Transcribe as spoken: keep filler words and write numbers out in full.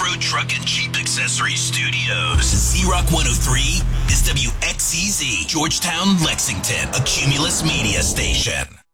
Off-Road Truck and Jeep Accessory Studios. Z-Rock one oh three is W X C Z, Georgetown, Lexington, a Cumulus media station.